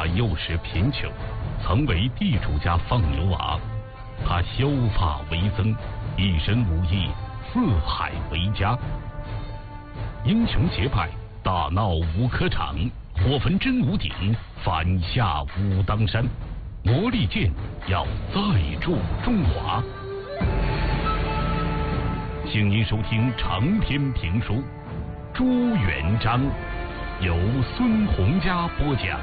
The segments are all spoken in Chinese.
幼时贫穷，曾为地主家放牛娃。他削发为僧，一身武艺，四海为家。英雄结拜，大闹五科场，火焚真武鼎，反下武当山。魔力剑要再铸中华。请您收听长篇评书《朱元璋》，由孙洪嘉播讲。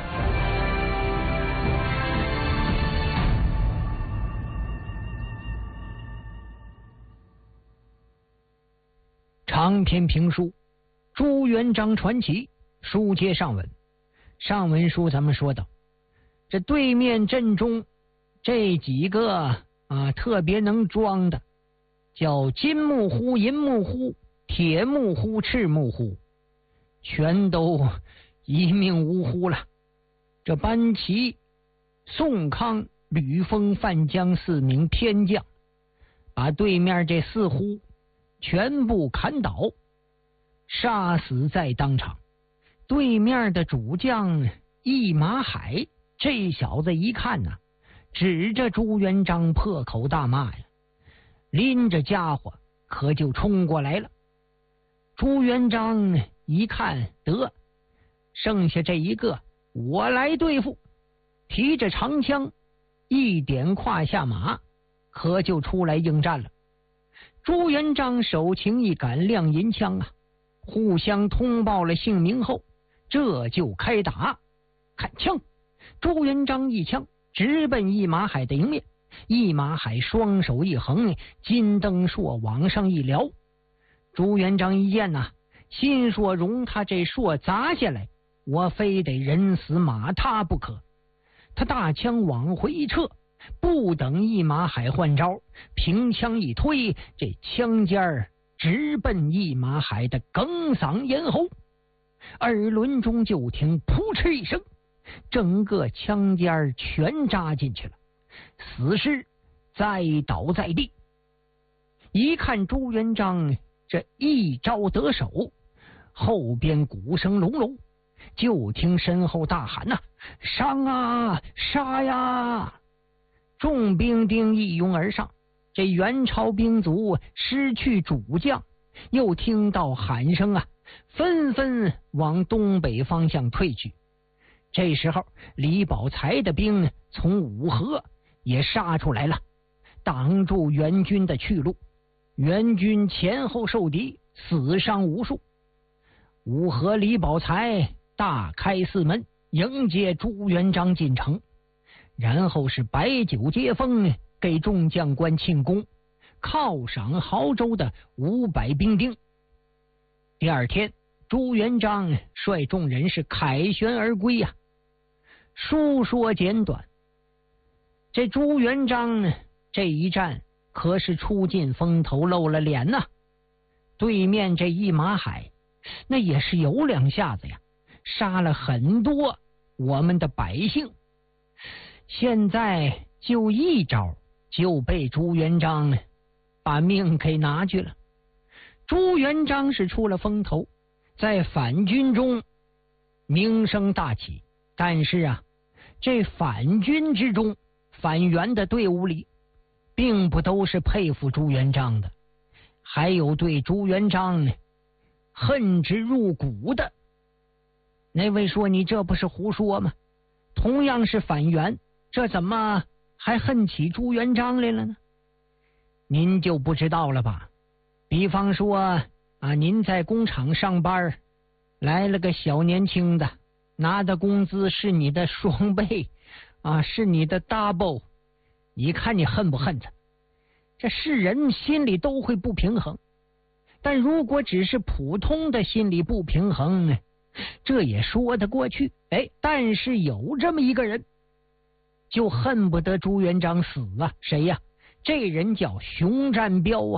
长篇评书《朱元璋传奇》，书接上文。上文书咱们说到，这对面阵中这几个特别能装的，叫金木呼、银木呼、铁木呼、赤木呼，全都一命呜呼了。这班旗、宋康、吕封、范江4名偏将，把对面这4呼全部砍倒，杀死在当场。对面的主将一马海，这小子一看呢，指着朱元璋破口大骂呀，拎着家伙可就冲过来了。朱元璋一看，得，剩下这一个我来对付，提着长枪一点胯下马，可就出来应战了。朱元璋手擎一杆亮银枪互相通报了姓名后，这就开打。看枪，朱元璋一枪直奔一马海的迎面，一马海双手一横，金灯槊往上一撩。朱元璋一见心说容他这槊砸下来，我非得人死马踏不可。他大枪往回一撤，不等一马海换招，平枪一推，这枪尖直奔一马海的哽嗓咽喉。耳轮中就听扑哧一声，整个枪尖全扎进去了，死尸栽倒在地。一看朱元璋这一招得手，后边鼓声隆隆，就听身后大喊上啊，杀呀！众兵丁一拥而上，这元朝兵卒失去主将，又听到喊声纷纷往东北方向退去。这时候李宝才的兵从五河也杀出来了，挡住元军的去路。元军前后受敌，死伤无数。五河李宝才大开4门迎接朱元璋进城，然后是摆酒接风，给众将官庆功，犒赏亳州的500兵丁。第二天，朱元璋率众人是凯旋而归书说简短，这朱元璋这一战可是出尽风头，露了脸对面这一马海那也是有2下子呀，杀了很多我们的百姓。现在就一招就被朱元璋把命给拿去了。朱元璋是出了风头，在反军中名声大起，但是这反军之中，反元的队伍里并不都是佩服朱元璋的，还有对朱元璋恨之入骨的。那位说你这不是胡说吗？同样是反元，这怎么还恨起朱元璋来了呢？您就不知道了吧？比方说您在工厂上班，来了个小年轻的，拿的工资是你的双倍是你的 double， 你看你恨不恨他？这是人心里都会不平衡，但如果只是普通的心理不平衡这也说得过去。但是有这么一个人，就恨不得朱元璋死谁呀？这人叫熊占彪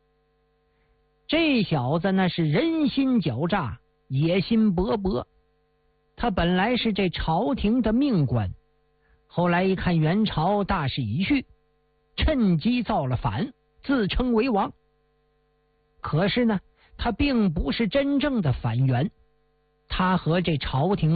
这小子那是人心狡诈，野心勃勃。他本来是这朝廷的命官，后来一看元朝大势已去，趁机造了反，自称为王。可是呢，他并不是真正的反元，他和这朝廷